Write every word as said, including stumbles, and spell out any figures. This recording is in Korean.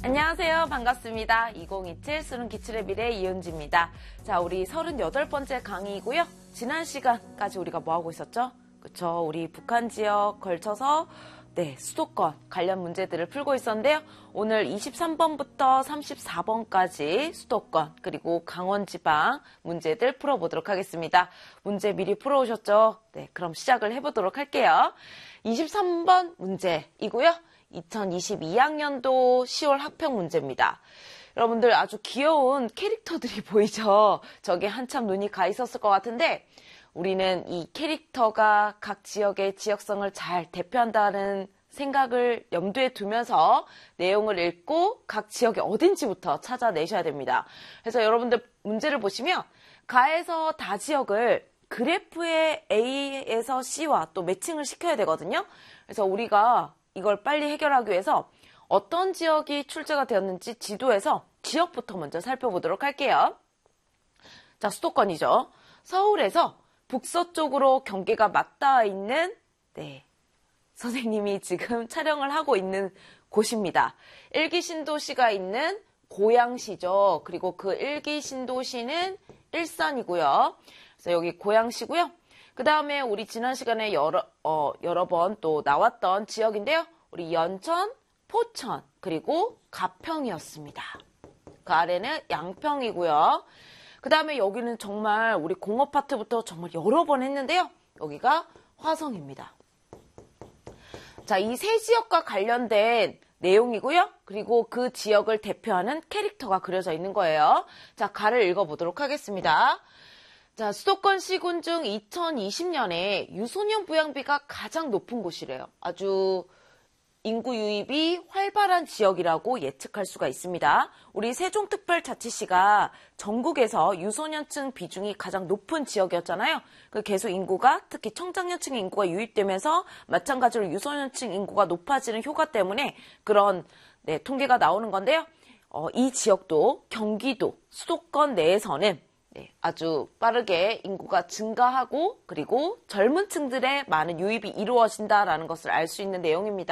안녕하세요. 반갑습니다. 이천이십칠 수능 기출의 미래 이은지입니다. 자, 우리 서른여덟 번째 강의이고요. 지난 시간까지 우리가 뭐하고 있었죠? 그쵸? 우리 북한 지역 걸쳐서 네, 수도권 관련 문제들을 풀고 있었는데요. 오늘 이십삼 번부터 삼십사 번까지 수도권 그리고 강원 지방 문제들 풀어보도록 하겠습니다. 문제 미리 풀어오셨죠? 네, 그럼 시작을 해보도록 할게요. 이십삼 번 문제이고요. 이천이십이 학년도 시월 학평 문제입니다. 여러분들 아주 귀여운 캐릭터들이 보이죠? 저게 한참 눈이 가 있었을 것 같은데 우리는 이 캐릭터가 각 지역의 지역성을 잘 대표한다는 생각을 염두에 두면서 내용을 읽고 각 지역이 어딘지부터 찾아내셔야 됩니다. 그래서 여러분들 문제를 보시면 가에서 다 지역을 그래프의 A에서 C와 또 매칭을 시켜야 되거든요. 그래서 우리가 이걸 빨리 해결하기 위해서 어떤 지역이 출제가 되었는지 지도에서 지역부터 먼저 살펴보도록 할게요. 자, 수도권이죠. 서울에서 북서쪽으로 경계가 맞닿아 있는 네, 선생님이 지금 촬영을 하고 있는 곳입니다. 일기 신도시가 있는 고양시죠. 그리고 그 일기 신도시는 일산이고요. 그래서 여기 고양시고요. 그 다음에 우리 지난 시간에 여러, 어, 여러 번 또 나왔던 지역인데요. 우리 연천, 포천, 그리고 가평이었습니다. 그 아래는 양평이고요. 그 다음에 여기는 정말 우리 공업 파트부터 정말 여러 번 했는데요. 여기가 화성입니다. 자, 이 세 지역과 관련된 내용이고요. 그리고 그 지역을 대표하는 캐릭터가 그려져 있는 거예요. 자, 가를 읽어보도록 하겠습니다. 자, 수도권 시군 중 이천이십 년에 유소년 부양비가 가장 높은 곳이래요. 아주 인구 유입이 활발한 지역이라고 예측할 수가 있습니다. 우리 세종특별자치시가 전국에서 유소년층 비중이 가장 높은 지역이었잖아요. 그 계속 인구가 특히 청장년층의 인구가 유입되면서 마찬가지로 유소년층 인구가 높아지는 효과 때문에 그런 네, 통계가 나오는 건데요. 어, 이 지역도 경기도 수도권 내에서는 네, 아주 빠르게 인구가 증가하고 그리고 젊은 층들의 많은 유입이 이루어진다라는 것을 알 수 있는 내용입니다.